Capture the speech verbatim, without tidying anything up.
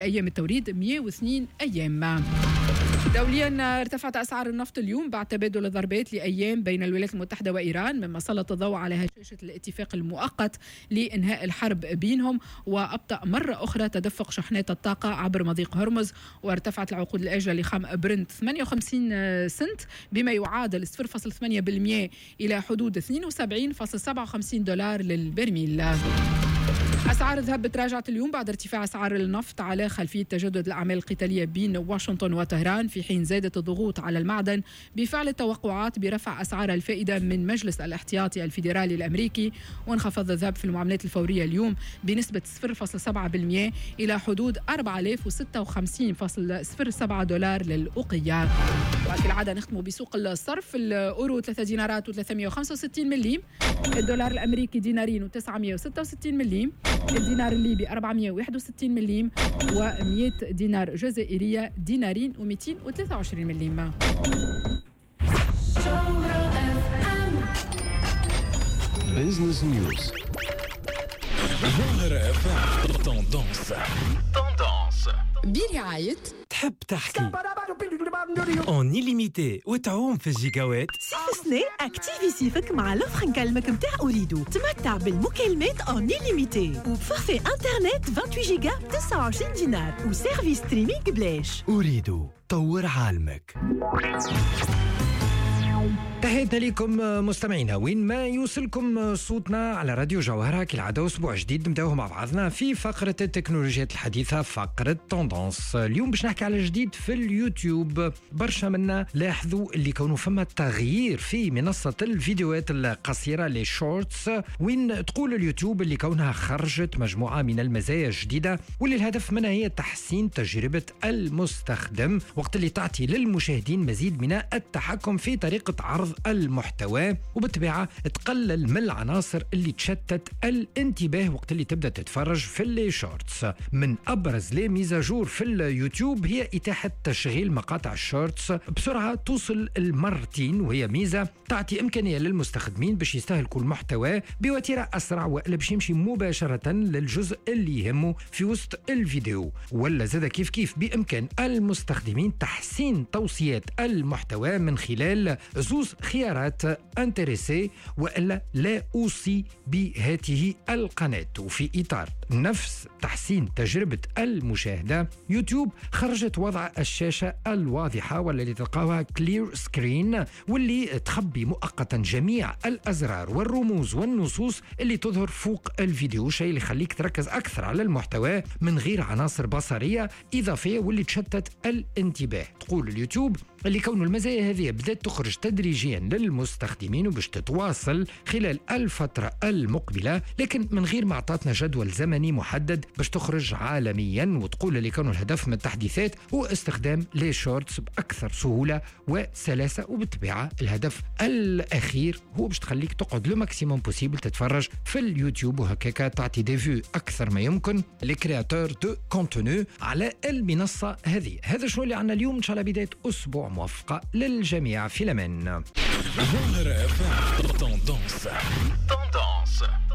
أيام التوريد مئة واثنين أيام. دوليا ارتفعت أسعار النفط اليوم بعد تبادل الضربات لأيام بين الولايات المتحدة وإيران، مما سلط الضوء على هشاشة الاتفاق المؤقت لإنهاء الحرب بينهم، وأبطأ مرة أخرى تدفق شحنات الطاقة عبر مضيق هرمز. وارتفعت العقود الآجلة لخام برنت ثمانية وخمسين سنت بما يعادل صفر فاصلة ثمانية بالمئة إلى حدود اثنين وسبعين فاصلة سبعة وخمسين دولار للبرميل. أسعار الذهب تراجعت اليوم بعد ارتفاع أسعار النفط على خلفية تجدد الأعمال القتالية بين واشنطن وطهران، في حين زادت الضغوط على المعدن بفعل التوقعات برفع أسعار الفائدة من مجلس الاحتياطي الفيدرالي الأمريكي. وانخفض الذهب في المعاملات الفورية اليوم بنسبة صفر فاصلة سبعة بالمئة إلى حدود أربعة آلاف وستة وخمسين فاصلة صفر سبعة دولار للأوقية. وكالعادة نختم بسوق الصرف. الأورو ثلاثة دينارات وثلاثمئة وخمسة وستين مليم، الدولار الأمريكي دينارين وتسعمئة وستة وستين مليم، الدينار الليبي أربعمئة وواحد وستين مليم، و100 دينار جزائرية دينارين ومئتين وثلاثة وعشرين مليم. بيزنس نيوز. ظاهرة اف ام توندونس توندونس برعاية تحب تحكي اون illimité وتعوم في الجيجاوات. صيف سنة اكتيفي صيفك مع لوفر نكلمك متاع أريدو. تمتع بالمكالمات اون illimité وبفورفي انترنت ثمانية وعشرين جيجا تسعة وعشرين دينار وسيرفيس ستريمينج بلاش. أريدو طور عالمك. تحياتنا لكم مستمعينا وين ما يوصلكم صوتنا على راديو جوهرة. كالعادة أسبوع جديد نبداوه مع بعضنا في فقرة التكنولوجيات الحديثة، فقرة توندونس. اليوم باش نحكي على جديد في اليوتيوب. برشا منا لاحظوا اللي كونوا فما تغيير في منصة الفيديوهات القصيرة لي شورتس، وين تقول اليوتيوب اللي كونها خرجت مجموعة من المزايا الجديدة واللي الهدف منها هي تحسين تجربة المستخدم، وقت اللي تعطي للمشاهدين مزيد من التحكم في طريقة عرض المحتوى، وبالطبيعة تقلل من العناصر اللي تشتت الانتباه وقت اللي تبدأ تتفرج في اللي شورتس. من أبرز لي ميزاجور في اليوتيوب هي إتاحة تشغيل مقاطع الشورتس بسرعة توصل المرتين، وهي ميزة تعطي إمكانية للمستخدمين باش يستهلكوا المحتوى بوتيرة أسرع، وإلا باش يمشي مباشرة للجزء اللي يهمه في وسط الفيديو. ولا زاد كيف كيف بإمكان المستخدمين تحسين توصيات المحتوى من خلال زوز خيارات انتريسي وإلا لا أوصي بهذه القناة. وفي إطار نفس تحسين تجربة المشاهدة، يوتيوب خرجت وضع الشاشة الواضحة والتي تلقاها كلير سكرين، واللي تخبي مؤقتا جميع الأزرار والرموز والنصوص اللي تظهر فوق الفيديو، شيء اللي يخليك تركز أكثر على المحتوى من غير عناصر بصرية إضافية واللي تشتت الانتباه. تقول اليوتيوب اللي كون المزايا هذه بدأت تخرج تدريجيا للمستخدمين وباش تتواصل خلال الفترة المقبلة، لكن من غير ما عطاتنا جدول زمني محدد باش تخرج عالميا. وتقول اللي كانوا الهدف من التحديثات هو استخدام لي شورتس بأكثر سهولة وسلاسة، وبالطبيعة الهدف الأخير هو باش تخليك تقعد لو ماكسيموم بوسيبل تتفرج في اليوتيوب، وهكاك تعطي دي فيو أكثر ما يمكن لكرياتور دو كونتوني على المنصة هذه. هذا شنو اللي عنا اليوم، إن شاء الله بداية أسبوع موفقة للجميع في الأمان. ظاهرة اف ام توندونس توندونس